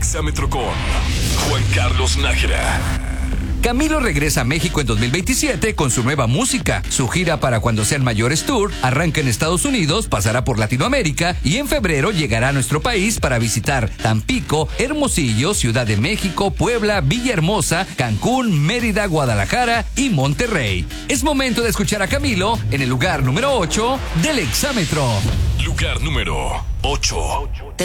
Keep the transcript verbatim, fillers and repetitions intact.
Exámetro con Juan Carlos Nájera. Camilo regresa a México en dos mil veintisiete con su nueva música. Su gira para Cuando Sean Mayores Tour arranca en Estados Unidos, pasará por Latinoamérica y en febrero llegará a nuestro país para visitar Tampico, Hermosillo, Ciudad de México, Puebla, Villahermosa, Cancún, Mérida, Guadalajara y Monterrey. Es momento de escuchar a Camilo en el lugar número ocho del Exámetro. Lugar número ocho.